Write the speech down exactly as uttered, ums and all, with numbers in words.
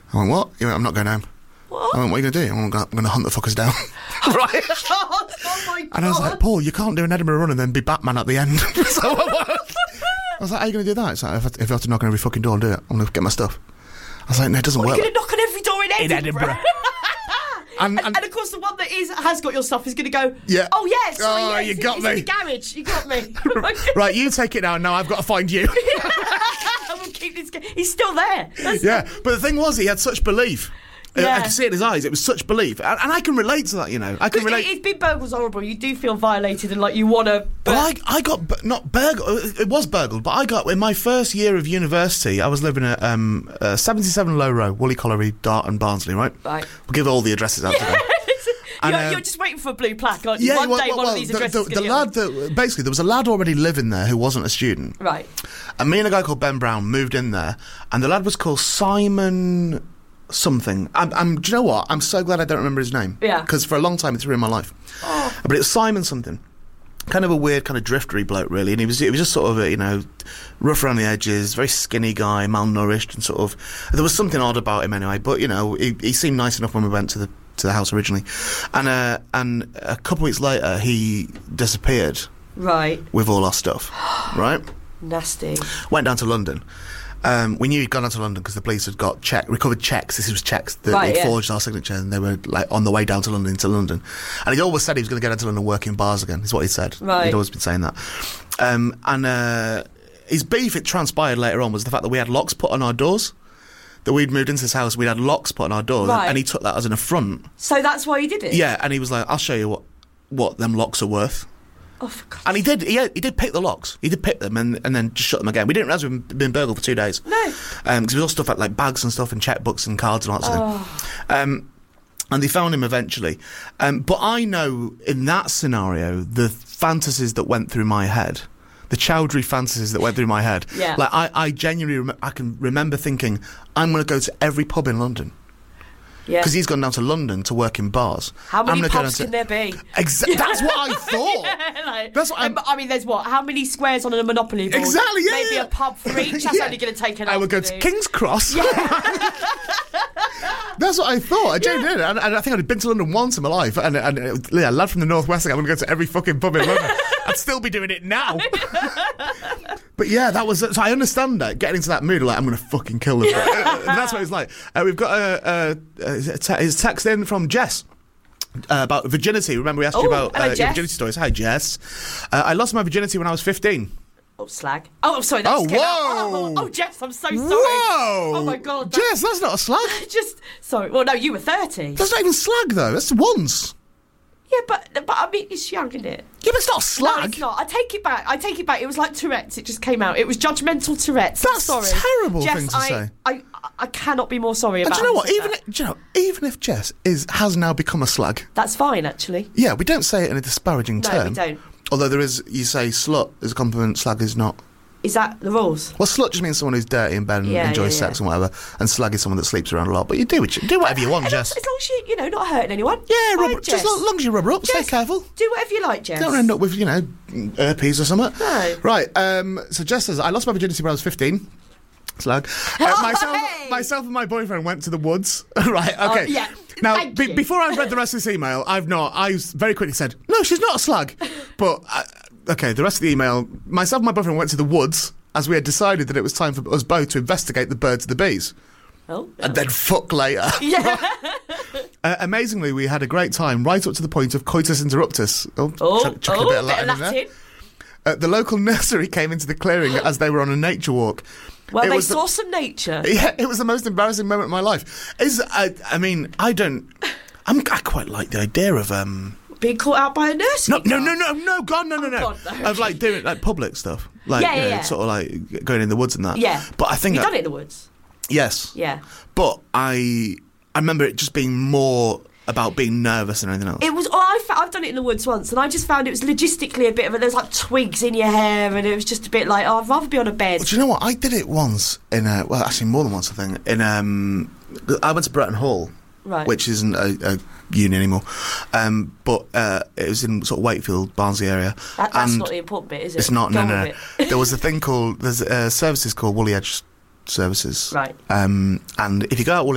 I went, what? He went, I'm not going home. What? I went, what are you going to do? I'm going to hunt the fuckers down. Right? God, oh my God. And I was like, Paul, you can't do an Edinburgh run and then be Batman at the end. So I was like, how are you going to do that? It's like, if I, if I have to knock on every fucking door and do it, I'm going to get my stuff. I was like, no, it doesn't what, work. You're going to knock on every door in Edinburgh? In Edinburgh. And, And, and, and of course, the one that is has got your stuff is going to go. Yeah. Oh yes. Sorry, Oh, yes, you it's, got it's me. in the garage. You got me. right, you take it now, and now I've got to find you. I will keep this. He's still there. That's Yeah, but the thing was, he had such belief. Uh, Yeah. I could see it in his eyes. It was such belief, and, and I can relate to that. You know, I can relate. It, it's been burgles horrible. You do feel violated and like you want to. Well, I, I got bu- not burgled. It was burgled, but I got in my first year of university. I was living at um, uh, seventy-seven Low Row, Woolley Colliery, Dart, and Barnsley. Right. Right. We'll give all the addresses out today. And, you're, uh, you're just waiting for a blue plaque. Like, one well, day, well, one well, of these the, addresses the, is the gonna lad that basically there was a lad already living there who wasn't a student. Right. And me and a guy called Ben Brown moved in there, and the lad was called Simon something. I'm, I'm, do you know what? I'm so glad I don't remember his name. Yeah. Because for a long time it's ruined my life. Oh. But it was Simon something. Kind of a weird, kind of driftery bloke, really. And he was, he was just sort of, a, you know, rough around the edges, very skinny guy, malnourished, and sort of. There was something odd about him anyway. But you know, he, he seemed nice enough when we went to the to the house originally, and uh, and a couple of weeks later he disappeared. Right. With all our stuff, right? Nasty. Went down to London. Um, we knew he'd gone down to London because the police had got check, recovered checks. This was checks that Right, they yeah. forged our signature, and they were like on the way down to London to London. And he always said he was going to get down to London and work in bars again. Is what he said. Right. He'd always been saying that. Um, and uh, his beef, it transpired later on, was the fact that we had locks put on our doors. That we'd moved into this house, we'd had locks put on our doors, Right. and he took that as an affront. So that's why you did it. Yeah, and he was like, "I'll show you what what them locks are worth." Oh, for God's And he did. He, he did pick the locks. He did pick them and, and then just shut them again. We didn't realise we'd been burgled for two days. No. Because um, it was all stuff like, like bags and stuff and checkbooks and cards and all that sort of thing. Um, and they found him eventually. Um, but I know in that scenario the fantasies that went through my head. The Chowdhury fantasies that went through my head. Yeah. Like I, I genuinely, rem- I can remember thinking, I'm going to go to every pub in London. Yeah. Because he's gone down to London to work in bars. How many I'm gonna go pubs down can to- there be? Exa- That's what I thought. Yeah, like, That's what I'm- um, I mean, there's what? How many squares on a Monopoly board? Exactly, yeah, Maybe yeah. a pub for each. That's Yeah. only going to take an I would go to afternoon. King's Cross. That's what I thought. I genuinely did. And, and I think I'd been to London once in my life. And, and uh, yeah, a lad from the northwest, I'm going to go to every fucking pub in London. I'd still be doing it now. But yeah, that was. So I understand that getting into that mood, like I'm going to fucking kill this. uh, that's what it's like. Uh, we've got a, a, a, te- his text in from Jess. Uh, about virginity. Remember, we asked you Oh, about hello, uh, your Jess. virginity stories. Hi, Jess. Uh, I lost my virginity when I was fifteen. Oh, slag. Oh, sorry. That Oh, just came out. whoa. Oh, oh, Jess, I'm so sorry. Whoa! Oh, my God. that- Jess, that's not a slag. Just, sorry. Well, no, you were thirty. That's not even slag, though. That's once. Yeah, but, but I mean, it's young, isn't it? Yeah, but it's not a slag. No, it's not. I take it back. I take it back. It was like Tourette's. It just came out. It was judgmental Tourette's. I'm That's sorry. a terrible Jess, thing to I, say. I, I cannot be more sorry And about do you know what? having Even said if, do you know, even if Jess is has now become a slag, that. That's fine, actually. yeah, we don't say it in a disparaging No, term. we don't. Although there is, you say slut is a compliment, slag is not. Is that the rules? Well, slut just means someone who's dirty in bed and Yeah, enjoys yeah, sex yeah. and whatever, and slag is someone that sleeps around a lot. But you do what you, do whatever you want, As long, Jess. as long as you, you know, not hurting anyone. Yeah, Fine, rub, Jess. just as long as you rub her up, stay Jess, careful. Do whatever you like, Jess. Don't end up with, you know, herpes or something. No. Right, um, so Jess says, I lost my virginity when I was fifteen. Slag. Uh, myself, Hey! myself and my boyfriend went to the woods. Right, okay. Oh, yeah. Now, Thank be- you. before I read the rest of this email, I've not, I s- very quickly said, no, she's not a slag. But, uh, okay, the rest of the email, myself and my boyfriend went to the woods as we had decided that it was time for us both to investigate the birds and the bees. Oh. And then fuck later. Yeah. Uh, amazingly, we had a great time, right up to the point of coitus interruptus. Oh, Oh, chuck, chuck oh, a bit of Latin, in there. Latin. Uh, the local nursery came into the clearing as they were on a nature walk. Well, It they was the- saw some nature. Yeah, it was the most embarrassing moment of my life. Is I, I mean, I don't. I'm, I quite like the idea of um. Being caught out by a nursery. No, no, car. no, no, no, God, no, no, Oh, no. God, no. Of like doing like public stuff, like Yeah, you know, yeah, yeah. sort of like going in the woods and that. Yeah. But I think You've that, done it in the woods. yes. Yeah. But I, I remember it just being more about being nervous than anything else. It was. Oh, I fa- I've done it in the woods once, and I just found it was logistically a bit of a. There's like twigs in your hair, and it was just a bit like, oh, I'd rather be on a bed. Well, do you know what? I did it once in a, well, actually more than once, I think. In um, I went to Bretton Hall, Right. which isn't a, a uni anymore, um, but uh, it was in sort of Wakefield, Barnsley area. That, that's and not the important bit, is it? It's not. Go No, on no. with no. it. There was a thing called there's uh, services called Woolly Edge Services. Right. Um, and if you go out Woolly